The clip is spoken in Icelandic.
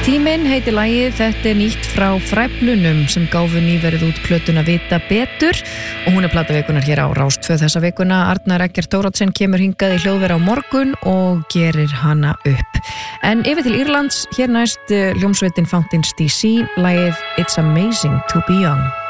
Tíminn heitir lagið, þetta nýtt frá Fræflunum sem gáfu nýverið út plötuna Vita betur og hún plataveikunar hér á Rás 2 þessa vikuna. Arnar Eggert Thoroddsen kemur hingað í hljóðvera á morgun og gerir hana upp. En yfir til Írlands, hér næst hljómsveitin Fountains DC, lagið It's Amazing to be Young.